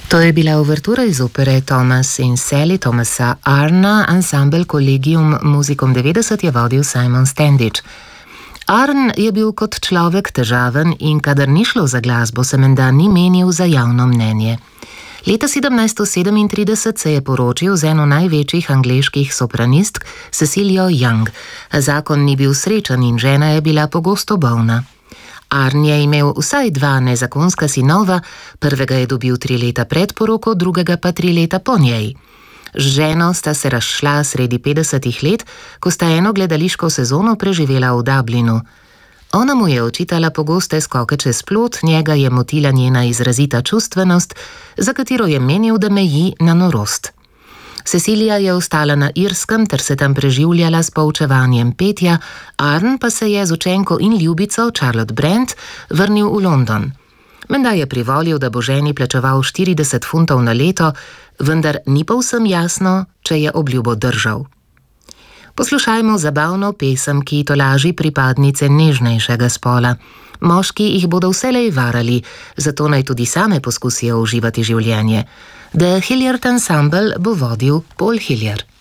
To je bila uvertura iz opere Thomas in Sally Thomasa Arna, ansambel Collegium Musicum 90 je vodil Simon Standish. Arn je bil kot človek težaven in kadar ni šlo za glasbo, se menda ni menil za javno mnenje. Leta 1737 se je poročil z eno največjih angleških sopranistk, Cecilio Young. Zakon ni bil srečen in žena je bila pogosto bolna. Arn je imel vsaj 2 nezakonska sinova, prvega je dobil 3 leta pred poroko, drugega pa 3 leta po njej. Z ženo sta se razšla sredi 50 let, ko sta eno gledališko sezono preživela v Dublinu. Ona mu je očitala pogoste skoke čez plot, njega je motila njena izrazita čustvenost, za katero je menil, da meji na norost. Cecilija je ostala na Irskem ter se tam preživljala s poučevanjem petja, Arn pa se je z učenko in ljubico Charlotte Brent vrnil v London. Menda je privolil, da bo ženi plačeval 40 funtov na leto, vendar ni povsem jasno, če je obljubo držal. Poslušajmo zabavno pesem, ki tolaži pripadnice nežnejšega spola. Moški jih bodo vselej varali, zato naj tudi same poskusijo uživati življenje. The Hilliard Ensemble bo vodil Paul Hillier.